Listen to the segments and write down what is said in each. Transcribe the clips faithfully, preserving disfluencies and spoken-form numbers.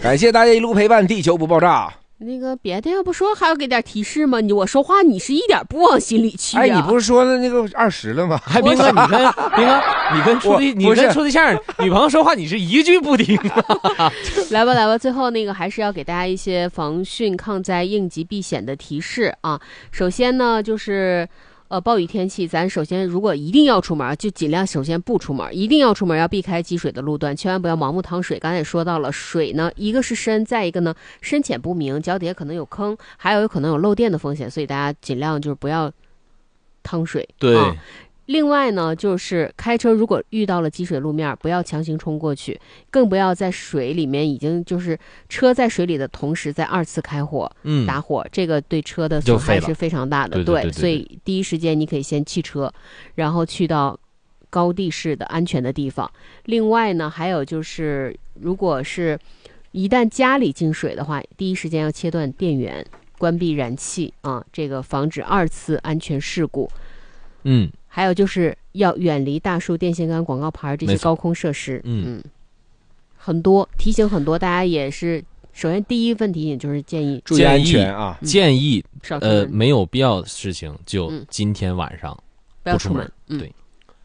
感谢大家一路陪伴，地球不爆炸。 那个别的要不说，还要给点提示吗？你我说话你是一点不往心里去啊。 哎，你不是说那个二十了吗？ 还斌哥，你跟斌哥，你跟处对，你跟处对象女朋友说话，你是一句不听啊。 来吧来吧，最后那个还是要给大家一些防汛抗灾应急避险的提示啊。首先呢，就是呃，暴雨天气，咱首先如果一定要出门，就尽量首先不出门，一定要出门要避开积水的路段，千万不要盲目趟水。刚才也说到了，水呢，一个是深，再一个呢深浅不明，脚底下可能有坑，还有有可能有漏电的风险，所以大家尽量就是不要趟水。 对。 啊另外呢，就是开车如果遇到了积水路面，不要强行冲过去，更不要在水里面已经就是车在水里的同时在二次开火、嗯、打火，这个对车的损害是非常大的。 对, 对, 对, 对, 对， 所以第一时间你可以先弃车，然后去到高地势的安全的地方。另外呢，还有就是如果是一旦家里进水的话，第一时间要切断电源，关闭燃气啊，这个防止二次安全事故。 嗯。 还有就是要远离大树、电线杆、广告牌这些高空设施。嗯, 嗯，很多提醒很多，大家也是。首先，第一份提醒就是建议注意安全啊！ 建议、嗯、呃没有必要的事情就今天晚上不出门。 嗯、对，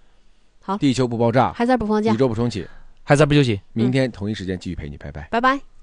好， 地球不爆炸， 还在不放假， 宇宙不重启， 还在不休息。 明天同一时间继续陪你，拜拜， 拜拜。